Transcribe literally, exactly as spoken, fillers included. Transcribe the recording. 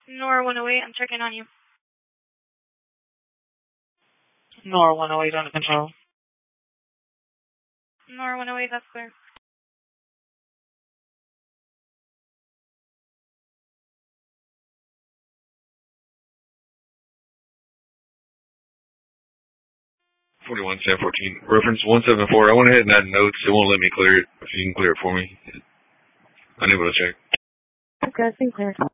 Nora one oh eight, I'm checking on you. Nora one oh eight under control. Nora one oh eight, that's clear. forty-one, ten fourteen. Reference one seven four. I went ahead and added notes. It won't let me clear it. If you can clear it for me. Unable to check. Okay, I think clear.